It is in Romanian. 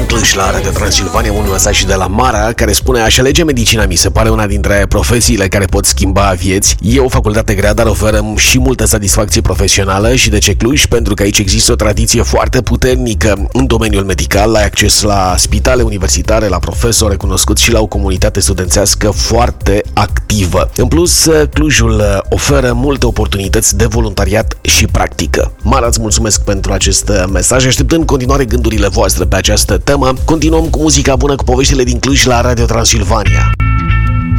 Cluj la Radio Transilvania, un mesaj și de la Mara care spune: aș alege medicina, mi se pare una dintre profesiile care pot schimba vieți. E o facultate grea, dar oferă și multă satisfacție profesională. Și de ce Cluj? Pentru că aici există o tradiție foarte puternică în domeniul medical, ai acces la spitale universitare, la profesori recunoscuți și la o comunitate studențească foarte activă. În plus, Clujul oferă multe oportunități de voluntariat și practică. Mara, îți mulțumesc pentru acest mesaj. Aștept în continuare gândurile voastre pe această temă. Continuăm cu muzica bună, cu poveștile din Cluj la Radio Transilvania.